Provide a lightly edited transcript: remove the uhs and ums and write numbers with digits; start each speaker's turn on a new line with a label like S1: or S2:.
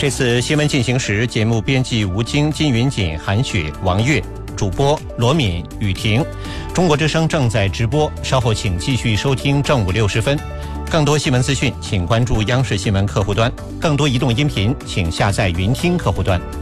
S1: 这次新闻进行时，节目编辑吴京、金云锦、韩雪、王悦，主播罗敏、雨婷。中国之声正在直播，稍后请继续收听正午60分。更多新闻资讯，请关注央视新闻客户端；更多移动音频，请下载云听客户端。